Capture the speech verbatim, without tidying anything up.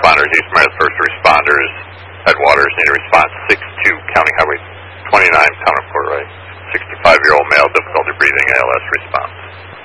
responders, East Meredith first responders, Headwaters need a response. six two, County Highway twenty-nine, Town of Fort Wright. sixty-five-year-old male, difficulty breathing, A L S response.